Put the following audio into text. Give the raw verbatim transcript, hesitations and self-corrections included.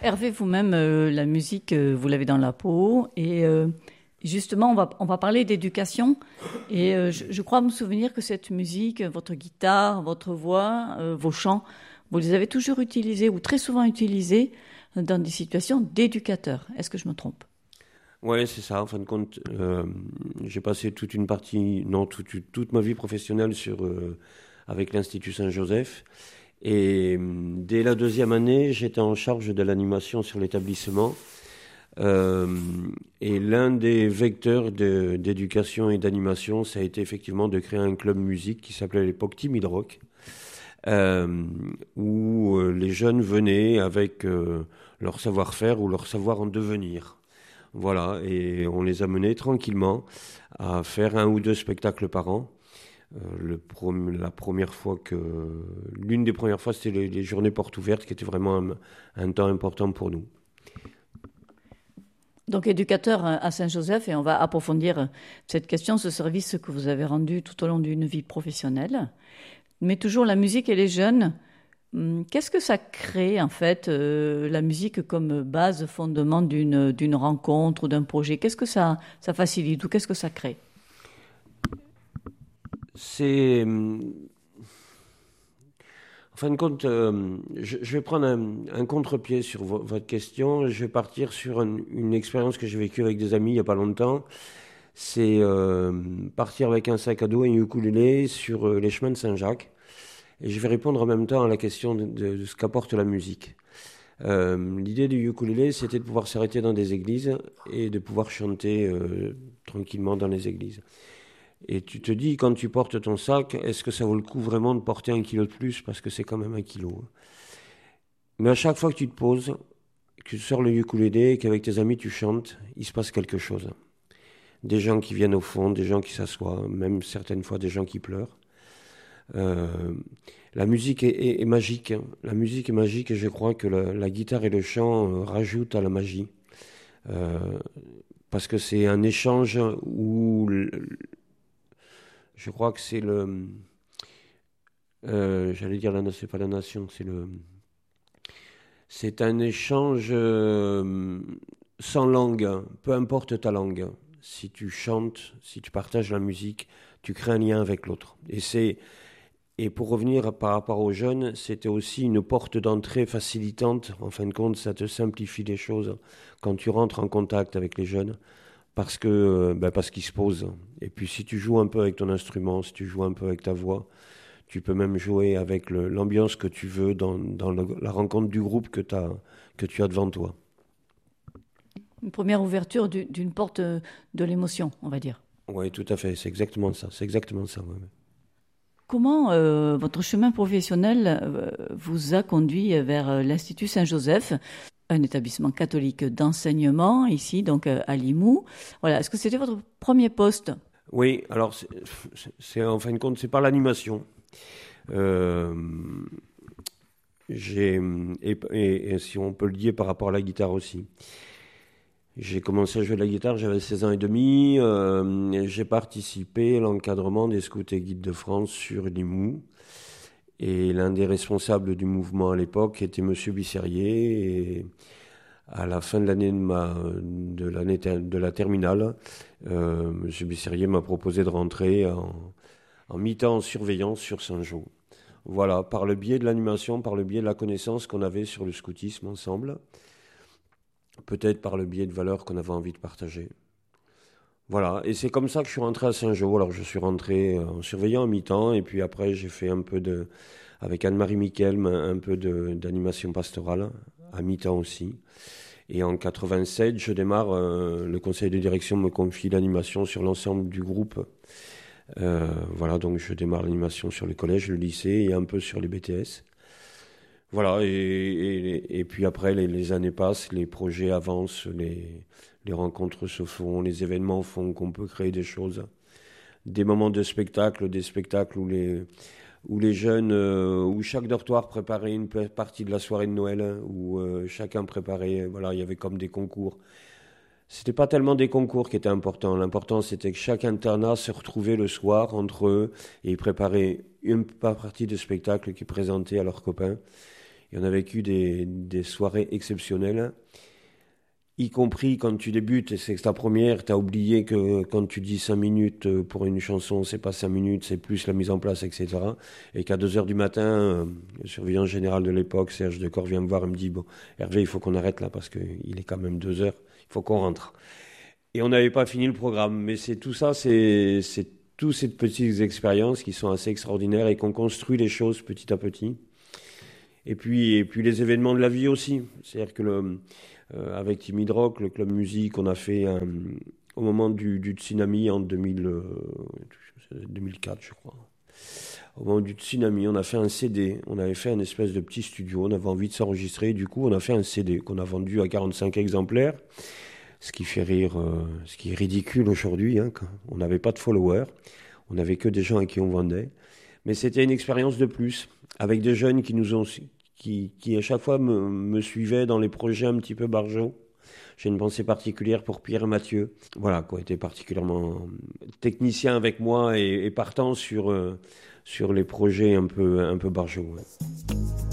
Hervé, vous-même, euh, la musique, euh, vous l'avez dans la peau. Et euh, justement, on va, on va parler d'éducation. Et euh, je, je crois me souvenir que cette musique, votre guitare, votre voix, euh, vos chants, vous les avez toujours utilisés ou très souvent utilisés dans des situations d'éducateurs. Est-ce que je me trompe? Ouais, c'est ça. En fin de compte, euh, j'ai passé toute une partie, non, toute, toute ma vie professionnelle sur, euh, avec l'Institut Saint-Joseph. Et euh, dès la deuxième année, j'étais en charge de l'animation sur l'établissement. Euh, et l'un des vecteurs de, d'éducation et d'animation, ça a été effectivement de créer un club musique qui s'appelait à l'époque Timid Rock, euh, où euh, les jeunes venaient avec euh, leur savoir-faire ou leur savoir en devenir. Voilà, et on les a menés tranquillement à faire un ou deux spectacles par an. Euh, le prom- la première fois que, l'une des premières fois, c'était les, les journées portes ouvertes, qui était vraiment un, un temps important pour nous. Donc, éducateur à Saint-Joseph, et on va approfondir cette question, ce service que vous avez rendu tout au long d'une vie professionnelle. Mais toujours la musique et les jeunes, hum, qu'est-ce que ça crée en fait, euh, la musique comme base, fondement d'une, d'une rencontre ou d'un projet? Qu'est-ce que ça, ça facilite ou qu'est-ce que ça crée? C'est, hum, en fin de compte, euh, je, je vais prendre un, un contre-pied sur vo- votre question. Je vais partir sur un- une expérience que j'ai vécue avec des amis il n'y a pas longtemps. C'est euh, partir avec un sac à dos et un ukulélé sur euh, les chemins de Saint-Jacques. Et je vais répondre en même temps à la question de, de- de ce qu'apporte la musique. Euh, l'idée du ukulélé, c'était de pouvoir s'arrêter dans des églises et de pouvoir chanter euh, tranquillement dans les églises. Et tu te dis, quand tu portes ton sac, est-ce que ça vaut le coup vraiment de porter un kilo de plus? Parce que c'est quand même un kilo. Hein. Mais à chaque fois que tu te poses, que tu sors le ukulélé et qu'avec tes amis tu chantes, il se passe quelque chose. Des gens qui viennent au fond, des gens qui s'assoient, même certaines fois des gens qui pleurent. Euh, la musique est, est- est magique. Hein. La musique est magique et je crois que la, la guitare et le chant euh, rajoutent à la magie. Euh, parce que c'est un échange où le- je crois que c'est le... euh, j'allais dire la nation, c'est pas la nation, c'est le... C'est un échange euh, sans langue, peu importe ta langue. Si tu chantes, si tu partages la musique, tu crées un lien avec l'autre. Et c'est Et pour revenir par rapport aux jeunes, c'était aussi une porte d'entrée facilitante. En fin de compte, ça te simplifie les choses quand tu rentres en contact avec les jeunes, parce que euh, ben parce qu'ils se posent. Et puis si tu joues un peu avec ton instrument, si tu joues un peu avec ta voix, tu peux même jouer avec le- l'ambiance que tu veux dans, dans le- la rencontre du groupe que, t'as, que tu as devant toi. Une première ouverture du- d'une porte euh, de l'émotion, on va dire. Oui, tout à fait, c'est exactement ça. C'est exactement ça. Ouais, ouais. Comment euh, votre chemin professionnel euh, vous a conduit vers euh, l'Institut Saint-Joseph, un établissement catholique d'enseignement ici, donc euh, à Limoux. Voilà. Est-ce que c'était votre premier poste? Oui, alors c'est, c'est- en fin de compte, c'est par l'animation. Euh, J'ai, et, et- et si on peut le lier par rapport à la guitare aussi. J'ai commencé à jouer de la guitare, j'avais seize ans et demi. Euh, et j'ai participé à l'encadrement des scouts et guides de France sur Limoux. Et l'un des responsables du mouvement à l'époque était Monsieur Bisserier. Et à la fin de l'année de, ma, de, l'année ter- de la terminale, euh, Monsieur Bisserier m'a proposé de rentrer en, en mi-temps en surveillance sur Saint-Jean. Voilà, par le biais de l'animation, par le biais de la connaissance qu'on avait sur le scoutisme ensemble, peut-être par le biais de valeurs qu'on avait envie de partager. Voilà, et c'est comme ça que je suis rentré à Saint-Jean. Alors je suis rentré en surveillant à mi-temps, et puis après j'ai fait un peu de, avec Anne-Marie Miquelme, un peu de, d'animation pastorale, à mi-temps aussi. Et en quatre-vingt-sept, je démarre, euh, le conseil de direction me confie l'animation sur l'ensemble du groupe. Euh, voilà, donc je démarre l'animation sur le collège, le lycée et un peu sur les B T S. Voilà, et, et, et puis après, les, les années passent, les projets avancent, les, les rencontres se font, les événements font qu'on peut créer des choses. Des moments de spectacle, des spectacles où les, où les jeunes, euh, où chaque dortoir préparait une partie de la soirée de Noël, hein, où euh, chacun préparait, voilà, il y avait comme des concours. C'était pas tellement des concours qui étaient importants. L'important, c'était que chaque internat se retrouvait le soir entre eux et préparait une partie de spectacle qu'ils présentaient à leurs copains. Et on a vécu des, des soirées exceptionnelles, y compris quand tu débutes et c'est ta première, tu as oublié que quand tu dis cinq minutes pour une chanson, c'est pas cinq minutes, c'est plus la mise en place, et cetera. Et qu'à deux heures du matin, euh, le surveillant général de l'époque, Serge Decor, vient me voir et me dit « Bon, Hervé, il faut qu'on arrête là parce qu'il est quand même deux heures, il faut qu'on rentre. » Et on n'avait pas fini le programme. Mais c'est tout ça, c'est, c'est toutes ces petites expériences qui sont assez extraordinaires et qu'on construit les choses petit à petit. Et puis, et puis les événements de la vie aussi. C'est-à-dire que le... Euh, avec Timid Rock, le club musique, on a fait un, au moment du, du tsunami en deux mille, euh, deux mille quatre, je crois. Au moment du tsunami, on a fait un C D. On avait fait un espèce de petit studio. On avait envie de s'enregistrer. Du coup, on a fait un C D qu'on a vendu à quarante-cinq exemplaires. Ce qui fait rire, euh, ce qui est ridicule aujourd'hui. Hein, quand on n'avait pas de followers. On n'avait que des gens à qui on vendait. Mais c'était une expérience de plus. Avec des jeunes qui nous ont... Qui, qui à chaque fois me, me suivait dans les projets un petit peu barjots. J'ai une pensée particulière pour Pierre et Mathieu, voilà, qui ont été particulièrement techniciens avec moi et, et partant sur, euh, sur les projets un peu, un peu barjots. Ouais.